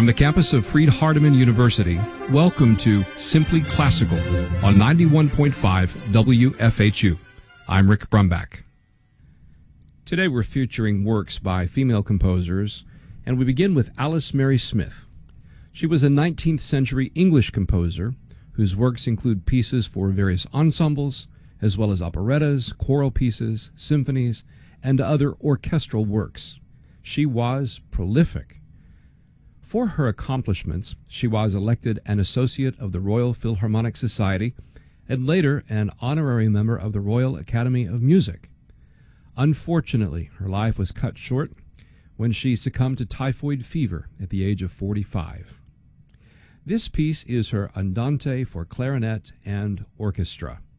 From the campus of Freed-Hardeman University, welcome to Simply Classical on 91.5 WFHU. I'm Rick Brumbach. Today we're featuring works by female composers, and we begin with Alice Mary Smith. She was a 19th century English composer whose works include pieces for various ensembles, as well as operettas, choral pieces, symphonies, and other orchestral works. She was prolific. For her accomplishments, she was elected an Associate of the Royal Philharmonic Society and later an honorary member of the Royal Academy of Music. Unfortunately, her life was cut short when she succumbed to typhoid fever at the age of 45. This piece is her Andante for clarinet and orchestra.